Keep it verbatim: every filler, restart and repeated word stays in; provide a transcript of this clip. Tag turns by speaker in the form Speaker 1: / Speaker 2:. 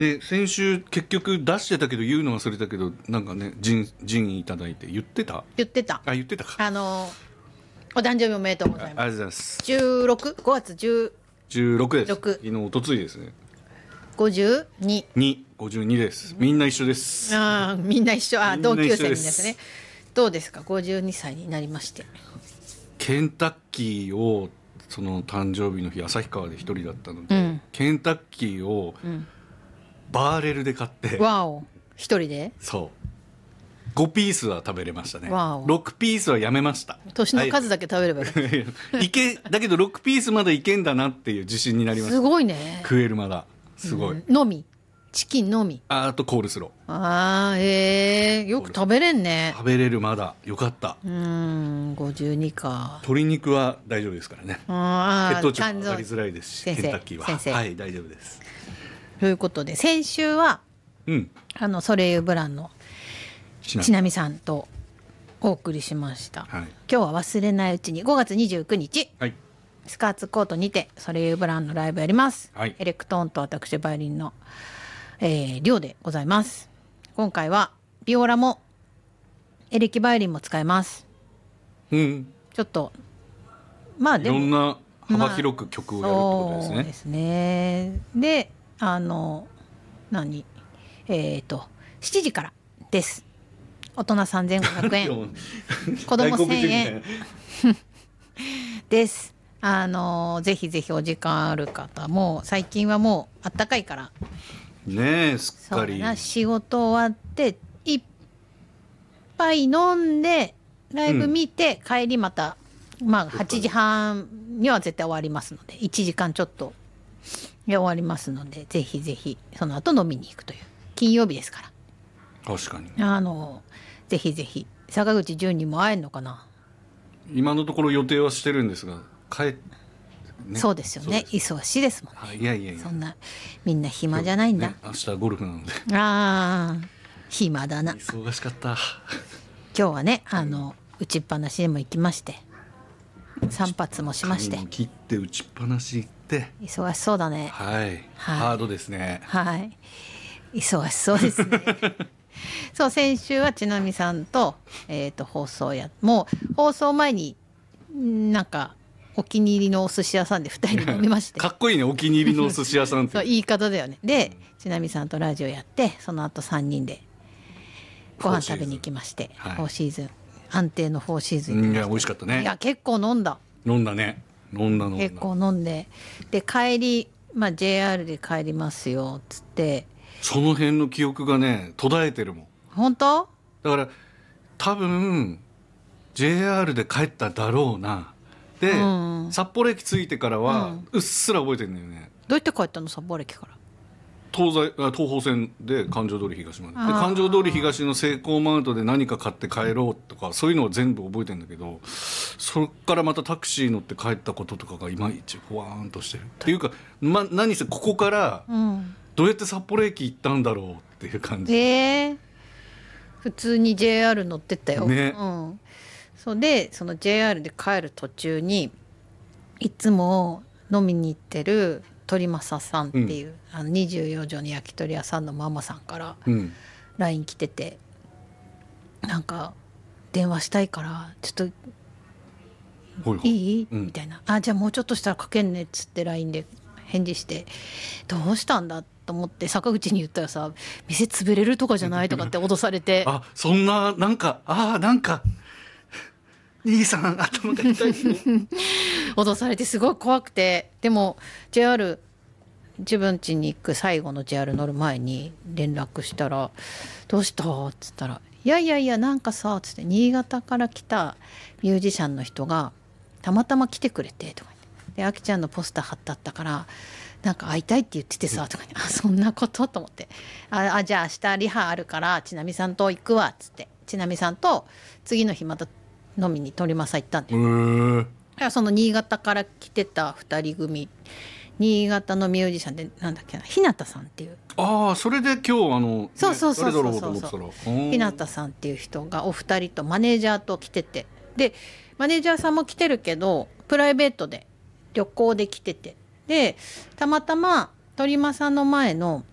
Speaker 1: で先週結局出してたけど言うの忘れたけどなんかねジンジンいただいて言ってた
Speaker 2: 言ってた
Speaker 1: あ言ってたか
Speaker 2: あのお誕生日おめでとうございます。
Speaker 1: ありがとうございます
Speaker 2: じゅうろく、ごがつじゅう
Speaker 1: じゅうろくです
Speaker 2: ろく
Speaker 1: 昨日おとついですね
Speaker 2: ごじゅうに
Speaker 1: にごじゅうにですみんな一緒です
Speaker 2: あみんな一緒あ
Speaker 1: みんな
Speaker 2: 同
Speaker 1: 一緒です
Speaker 2: 級生ですね。どうですかごじゅうにさいになりまして。
Speaker 1: ケンタッキーをその誕生日の日旭川で一人だったので、
Speaker 2: うん、
Speaker 1: ケンタッキーをバーレルで買って、
Speaker 2: うん、わお一人で
Speaker 1: そうごピースは食べれましたね。
Speaker 2: わお
Speaker 1: ろくピースはやめました。
Speaker 2: 年の数だけ食べればいい、
Speaker 1: はい、いけだけどろくピースまだいけんだなっていう自信になりました。
Speaker 2: すごいね。
Speaker 1: 食えるまだすごい、
Speaker 2: うん、のみチキンのみ
Speaker 1: あ, あとコールスロー
Speaker 2: あーへえよく食べれんね。
Speaker 1: 食べれるまだよかった。
Speaker 2: うんごじゅうにか。
Speaker 1: 鶏肉は大丈夫ですからね。
Speaker 2: あ
Speaker 1: 血糖値も上がりづらいですしケンタッキーは
Speaker 2: 先生
Speaker 1: はい大丈夫です。
Speaker 2: ということで先週は、
Speaker 1: うん、
Speaker 2: あのソレイユブランのちなみさんとお送りしました、はい、今日は忘れないうちにごがつにじゅうくにち、はい、スカーツコートにてソレイユブランのライブやります、はい、エレクトーンと私バイオリンの、えー、寮でございます。今回はビオラもエレキバイオリンも使えます、うん、ちょっとまあでも
Speaker 1: いろんな幅広く曲をやるってことですね、
Speaker 2: まあ、そうですね。であの何えっ、ー、としちじからです大人さんぜんごひゃくえん子供せんえんです。あのぜひぜひお時間ある方も最近はもうあったかいから
Speaker 1: ねえすっかり
Speaker 2: 仕事終わって一杯飲んでライブ見て、うん、帰りまたまあはちじはんには絶対終わりますのでいちじかんちょっと終わりますのでぜひぜひその後飲みに行くという金曜日ですから
Speaker 1: 確かに
Speaker 2: あのぜひぜひ坂口淳にも会えるのかな。
Speaker 1: 今のところ予定はしてるんですが帰っ、
Speaker 2: ね、そうですよね忙しいですもんね。
Speaker 1: いやいやいや
Speaker 2: そんなみんな暇じゃないんだ、ね、
Speaker 1: 明日ゴルフなので
Speaker 2: ああ暇だな
Speaker 1: 忙しかった
Speaker 2: 今日はねあの打ちっぱなしにも行きまして散髪もしまして
Speaker 1: 切って打ちっぱなし行って
Speaker 2: 忙しそうだね、
Speaker 1: はい、はい、ハードですね。
Speaker 2: はい忙しそうですねそう先週はちなみさんと、えー、と放送やもう放送前になんかお気に入りのお寿司屋さんでふたりで飲みまして
Speaker 1: かっこいいねお気に入りのお寿司屋さんって
Speaker 2: そう言い方だよね。でちなみさんとラジオやってその後さんにんでご飯食べに行きましてフォーシーズン、はい、安定のフォーシーズン
Speaker 1: いや美味しかったね。
Speaker 2: いや結構飲んだ
Speaker 1: 飲んだね飲んだ飲んだ
Speaker 2: 結構飲んでで帰り、まあ、ジェイアール で帰りますよっつって
Speaker 1: その辺の記憶がね途絶えてるもん。
Speaker 2: 本当
Speaker 1: だから多分 ジェイアール で帰っただろうなで、うん、札幌駅着いてからはうっすら覚えてるんだよね、
Speaker 2: うん、どうやって帰ったの札幌駅から。
Speaker 1: 東西東方線で環状通り東までで環状通り東のセイコーマウントで何か買って帰ろうとかそういうのを全部覚えてるんだけどそっからまたタクシー乗って帰ったこととかがいまいちふわーんとしてるっていうか、ま、何せここからどうやって札幌駅行ったんだろうっていう感じ、
Speaker 2: うん、えー、普通に ジェイアール 乗ってったよ、
Speaker 1: ね
Speaker 2: うん、そうでその ジェイアール で帰る途中にいつも飲みに行ってる鳥政さんっていう、うん、あのにじゅうよじょうの焼き鳥屋さんのママさんから ライン 来てて、うん、なんか電話したいからちょっといい、うん、みたいなあじゃあもうちょっとしたらかけんねっつって ライン で返事してどうしたんだと思って坂口に言ったらさ店潰れるとかじゃないとかって脅されて
Speaker 1: あそんななんかあなんか兄さん頭が痛い
Speaker 2: 脅されてすごい怖くてでも ジェイアール 自分家に行く最後の ジェイアール 乗る前に連絡したらどうしたっつったらいやいやいやなんかさつって新潟から来たミュージシャンの人がたまたま来てくれてとかであきちゃんのポスター貼ってあったからなんか会いたいって言っててさとかにあそんなことと思ってああじゃあ明日リハあるからちなみさんと行くわっつってちなみさんと次の日また飲みに鳥政行ったんで、えー、その新潟から来てたふたり組新潟のミュージシャンでなんだっけな日向さんっていう
Speaker 1: ああそれで今日あの
Speaker 2: そうそうそうそうそうそう日向さんっていう人がお二人とマネージャーと来ててでマネージャーさんも来てるけどプライベートで旅行で来ててでたまたま鳥政の前の